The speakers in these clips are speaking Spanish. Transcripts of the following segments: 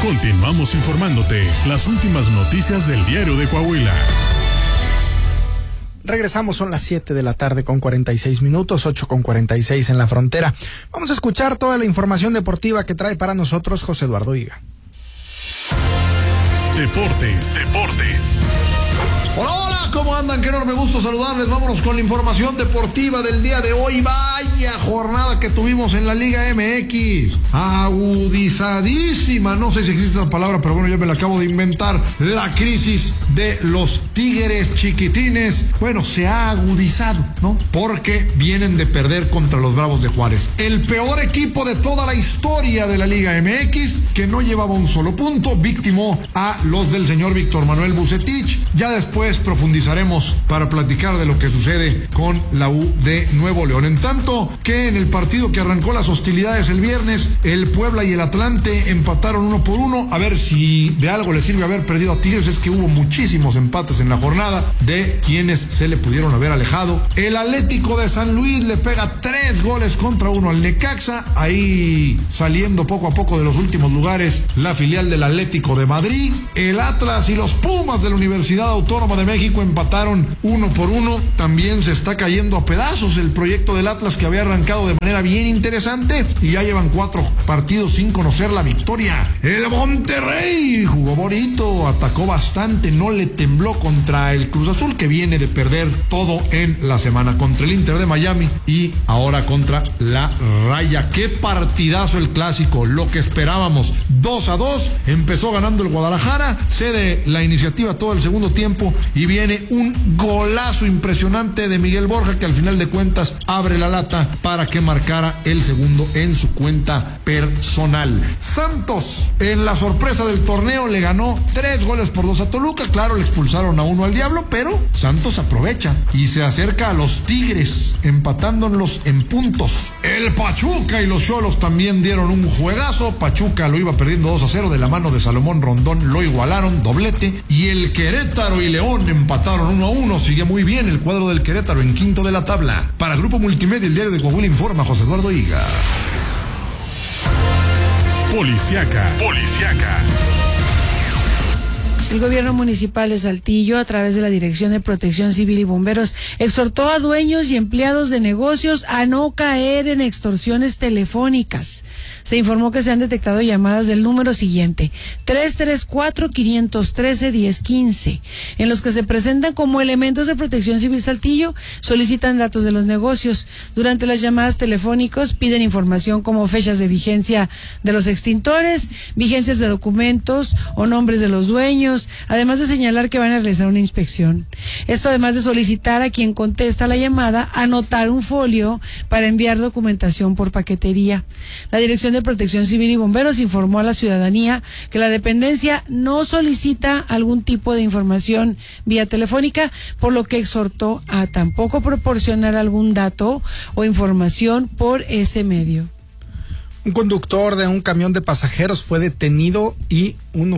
Continuamos informándote las últimas noticias del Diario de Coahuila. Regresamos, son las 7 de la tarde con 46 minutos, 8 con 46 en la frontera. Vamos a escuchar toda la información deportiva que trae para nosotros José Eduardo Higa. Deportes. Hola, hola, ¿cómo andan? Qué enorme gusto saludarles. Vámonos con la información deportiva del día de hoy. Vaya jornada que tuvimos en la Liga MX. Agudizadísima, no sé si existe esa palabra, pero bueno, yo me la acabo de inventar. La crisis de los Tigres chiquitines. Bueno, se ha agudizado, ¿no? Porque vienen de perder contra los Bravos de Juárez. El peor equipo de toda la historia de la Liga MX, que no llevaba un solo punto, victimó a los del señor Víctor Manuel Vucetich. Ya después profundizaremos para platicar de lo que sucede con la U de Nuevo León. En tanto que en el partido que arrancó las hostilidades el viernes, el Puebla y el Atlante empataron 1-1. A ver si de algo le sirve haber perdido a Tigres, es que hubo muchísimos empates en la jornada de quienes se le pudieron haber alejado. El Atlético de San Luis le pega 3 goles contra 1 al Necaxa, ahí saliendo poco a poco de los últimos lugares la filial del Atlético de Madrid. El Atlas y los Pumas de la Universidad Autónoma de México empataron 1-1. También se está cayendo a pedazos el proyecto del Atlas, que había arrancado de manera bien interesante y ya llevan 4 partidos sin conocer la victoria. El Monterrey jugó bonito, atacó bastante, no le tembló contra el Cruz Azul, que viene de perder todo en la semana contra el Inter de Miami y ahora contra la Raya. Qué partidazo el clásico, lo que esperábamos. 2-2, empezó ganando el Guadalajara, cede la iniciativa todo el segundo tiempo y viene un golazo impresionante de Miguel Borja, que al final de cuentas abre la lata para que marcara el segundo en su cuenta personal. Santos, en la sorpresa del torneo, le ganó 3-2 a Toluca. Claro, le expulsaron a 1 al Diablo, pero Santos aprovecha y se acerca a los Tigres, empatándolos en puntos. El Pachuca y los Xolos también dieron un juegazo. Pachuca lo iba perdiendo 2-0 de la mano de Salomón Rondón, lo igualaron, doblete. Y el Querétaro y León empataron 1-1. Sigue muy bien el cuadro del Querétaro en quinto de la tabla. Para Grupo Multimedia, el Diario de Coahuila, informa José Eduardo Higa. Policiaca. El gobierno municipal de Saltillo, a través de la Dirección de Protección Civil y Bomberos, exhortó a dueños y empleados de negocios a no caer en extorsiones telefónicas. Se informó que se han detectado llamadas del número siguiente: 334-513-1015, en los que se presentan como elementos de Protección Civil Saltillo, solicitan datos de los negocios. Durante las llamadas telefónicas piden información como fechas de vigencia de los extintores, vigencias de documentos o nombres de los dueños, además de señalar que van a realizar una inspección. Esto además de solicitar a quien contesta la llamada anotar un folio para enviar documentación por paquetería. La Dirección de Protección Civil y Bomberos informó a la ciudadanía que la dependencia no solicita algún tipo de información vía telefónica, por lo que exhortó a tampoco proporcionar algún dato o información por ese medio. Un conductor de un camión de pasajeros fue detenido y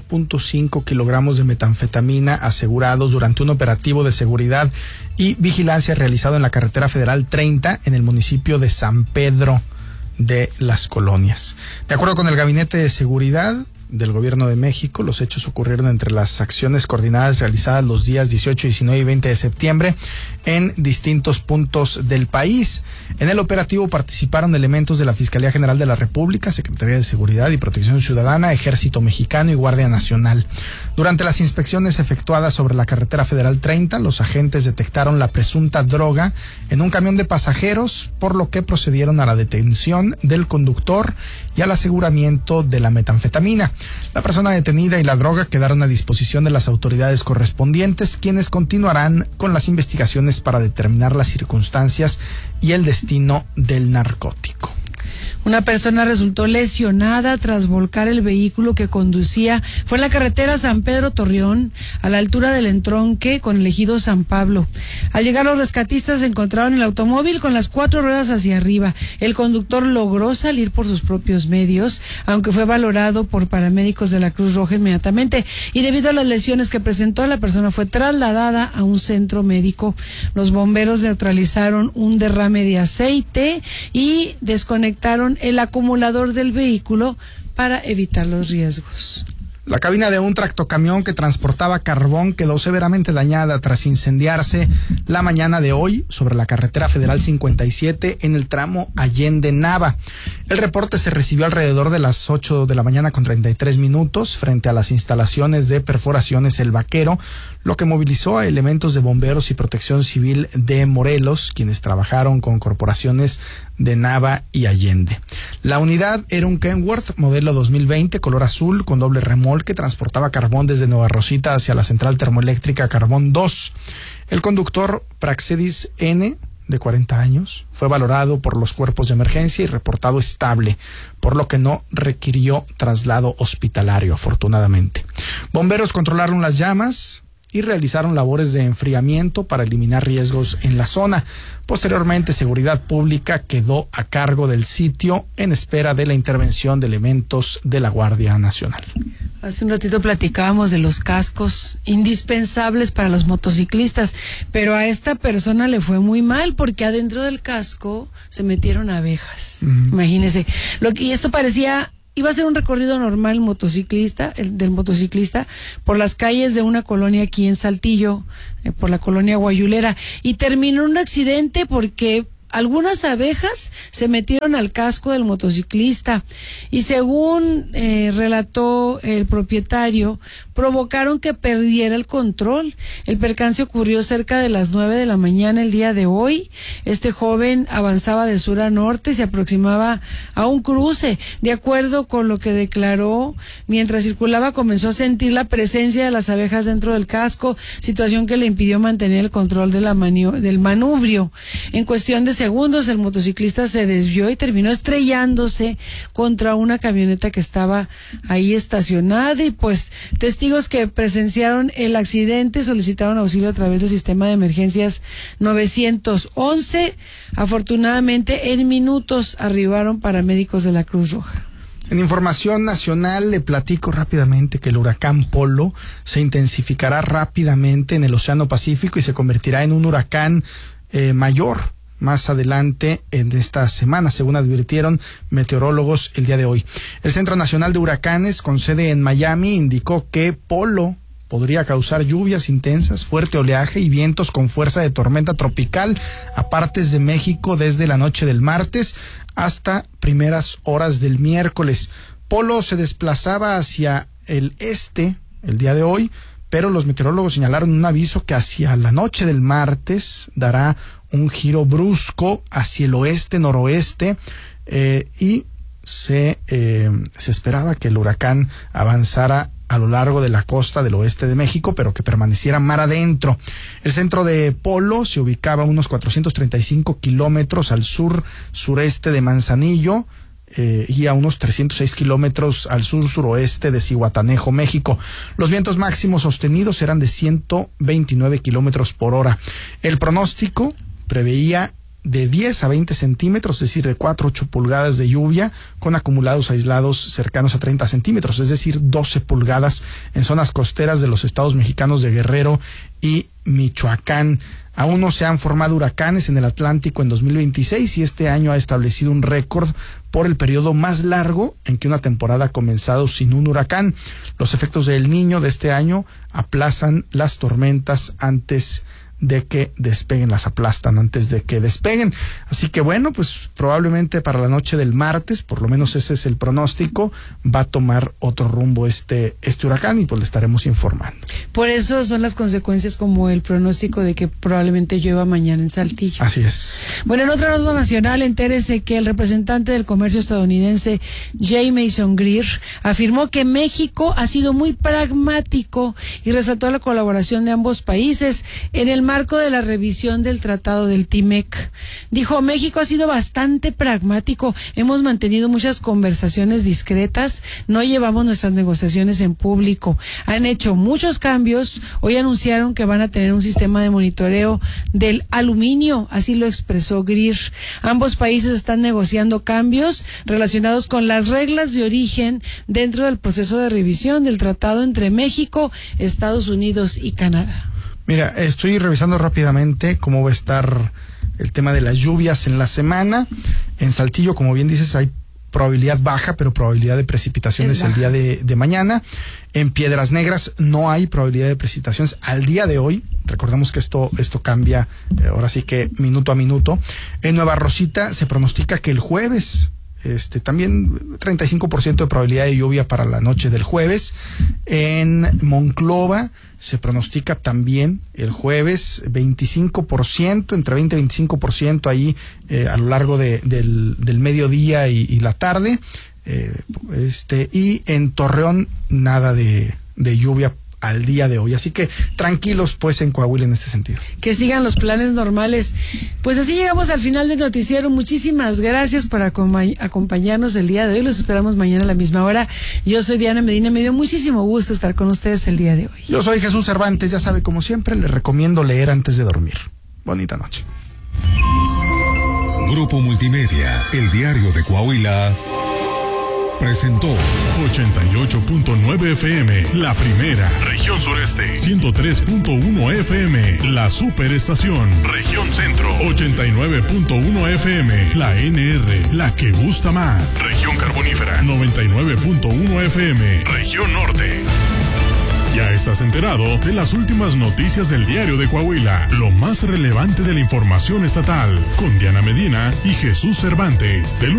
1.5 kilogramos de metanfetamina asegurados durante un operativo de seguridad y vigilancia realizado en la carretera federal 30 en el municipio de San Pedro de las Colonias. De acuerdo con el Gabinete de Seguridad del Gobierno de México, los hechos ocurrieron entre las acciones coordinadas realizadas los días 18, 19 y 20 de septiembre en distintos puntos del país. En el operativo participaron elementos de la Fiscalía General de la República, Secretaría de Seguridad y Protección Ciudadana, Ejército Mexicano y Guardia Nacional. Durante las inspecciones efectuadas sobre la carretera federal 30, los agentes detectaron la presunta droga en un camión de pasajeros, por lo que procedieron a la detención del conductor y al aseguramiento de la metanfetamina. La persona detenida y la droga quedaron a disposición de las autoridades correspondientes, quienes continuarán con las investigaciones para determinar las circunstancias y el destino del narcótico. Una persona resultó lesionada tras volcar el vehículo que conducía. Fue en la carretera San Pedro-Torreón, a la altura del entronque con el ejido San Pablo. Al llegar, los rescatistas encontraron el automóvil con las 4 ruedas hacia arriba. El conductor logró salir por sus propios medios, aunque fue valorado por paramédicos de la Cruz Roja inmediatamente. Y debido a las lesiones que presentó, la persona fue trasladada a un centro médico. Los bomberos neutralizaron un derrame de aceite y desconectaron el acumulador del vehículo para evitar los riesgos. La cabina de un tractocamión que transportaba carbón quedó severamente dañada tras incendiarse la mañana de hoy sobre la carretera federal 57 en el tramo Allende-Nava. El reporte se recibió alrededor de las 8 de la mañana con 33 minutos frente a las instalaciones de perforaciones El Vaquero, lo que movilizó a elementos de bomberos y protección civil de Morelos, quienes trabajaron con corporaciones de Nava y Allende. La unidad era un Kenworth modelo 2020 color azul con doble remolque, transportaba carbón desde Nueva Rosita hacia la central termoeléctrica Carbón 2. El conductor Praxedis N, de 40 años, fue valorado por los cuerpos de emergencia y reportado estable, por lo que no requirió traslado hospitalario, afortunadamente. Bomberos controlaron las llamas y realizaron labores de enfriamiento para eliminar riesgos en la zona. Posteriormente, Seguridad Pública quedó a cargo del sitio en espera de la intervención de elementos de la Guardia Nacional. Hace un ratito platicábamos de los cascos indispensables para los motociclistas, pero a esta persona le fue muy mal porque adentro del casco se metieron abejas. Imagínese. Y esto iba a ser un recorrido normal del motociclista por las calles de una colonia aquí en Saltillo, por la colonia Guayulera, y terminó en un accidente porque algunas abejas se metieron al casco del motociclista y según relató el propietario, provocaron que perdiera el control. El percance ocurrió cerca de las 9 de la mañana el día de hoy. Este joven avanzaba de sur a norte y se aproximaba a un cruce. De acuerdo con lo que declaró, mientras circulaba comenzó a sentir la presencia de las abejas dentro del casco, situación que le impidió mantener el control de del manubrio. En cuestión de segundos, el motociclista se desvió y terminó estrellándose contra una camioneta que estaba ahí estacionada y pues testigos que presenciaron el accidente solicitaron auxilio a través del sistema de emergencias 911. Afortunadamente, en minutos arribaron paramédicos de la Cruz Roja. En información nacional le platico rápidamente que el huracán Polo se intensificará rápidamente en el Océano Pacífico y se convertirá en un huracán mayor más adelante en esta semana, según advirtieron meteorólogos el día de hoy. El Centro Nacional de Huracanes, con sede en Miami, indicó que Polo podría causar lluvias intensas, fuerte oleaje y vientos con fuerza de tormenta tropical a partes de México desde la noche del martes hasta primeras horas del miércoles. Polo se desplazaba hacia el este el día de hoy, pero los meteorólogos señalaron un aviso que hacia la noche del martes dará un giro brusco hacia el oeste-noroeste y se esperaba que el huracán avanzara a lo largo de la costa del oeste de México, pero que permaneciera mar adentro. El centro de Polo se ubicaba a unos 435 kilómetros al sur-sureste de Manzanillo, y a unos 306 kilómetros al sur-suroeste de Zihuatanejo, México. Los vientos máximos sostenidos eran de 129 kilómetros por hora. El pronóstico preveía de 10 a 20 centímetros, es decir, de 4 a 8 pulgadas de lluvia, con acumulados aislados cercanos a 30 centímetros, es decir, 12 pulgadas en zonas costeras de los estados mexicanos de Guerrero y Michoacán. Aún no se han formado huracanes en el Atlántico en 2026 y este año ha establecido un récord por el periodo más largo en que una temporada ha comenzado sin un huracán. Los efectos del Niño de este año aplazan las tormentas antes de que despeguen, las aplastan antes de que despeguen. Así que bueno, pues probablemente para la noche del martes, por lo menos ese es el pronóstico, va a tomar otro rumbo este huracán y pues le estaremos informando. Por eso son las consecuencias como el pronóstico de que probablemente llueva mañana en Saltillo. Así es. Bueno, en otra nota nacional, entérese que el representante del comercio estadounidense J. Mason Greer afirmó que México ha sido muy pragmático y resaltó la colaboración de ambos países en el marco de la revisión del tratado del TIMEC. Dijo, México ha sido bastante pragmático, hemos mantenido muchas conversaciones discretas, no llevamos nuestras negociaciones en público, han hecho muchos cambios, hoy anunciaron que van a tener un sistema de monitoreo del aluminio, así lo expresó Greer. Ambos países están negociando cambios relacionados con las reglas de origen dentro del proceso de revisión del tratado entre México, Estados Unidos y Canadá. Mira, estoy revisando rápidamente cómo va a estar el tema de las lluvias en la semana. En Saltillo, como bien dices, hay probabilidad baja, pero probabilidad de precipitaciones el día de mañana. En Piedras Negras no hay probabilidad de precipitaciones al día de hoy. Recordemos que esto cambia ahora sí que minuto a minuto. En Nueva Rosita se pronostica que el jueves también 35% de probabilidad de lluvia para la noche del jueves. En Monclova se pronostica también el jueves 25%, entre 20 y 25% ahí a lo largo del mediodía y la tarde. Y en Torreón nada de lluvia al día de hoy, así que tranquilos pues en Coahuila en este sentido. Que sigan los planes normales. Pues así llegamos al final del noticiero. Muchísimas gracias por acompañarnos el día de hoy. Los esperamos mañana a la misma hora. Yo soy Diana Medina, me dio muchísimo gusto estar con ustedes el día de hoy. Yo soy Jesús Cervantes, ya sabe, como siempre les recomiendo leer antes de dormir. Bonita noche. Grupo Multimedia, el diario de Coahuila, presentó 88.9 FM, la primera, región sureste, 103.1 FM, la superestación, región centro, 89.1 FM, la NR, la que gusta más, región carbonífera, 99.1 FM, región norte. Ya estás enterado de las últimas noticias del diario de Coahuila, lo más relevante de la información estatal, con Diana Medina y Jesús Cervantes.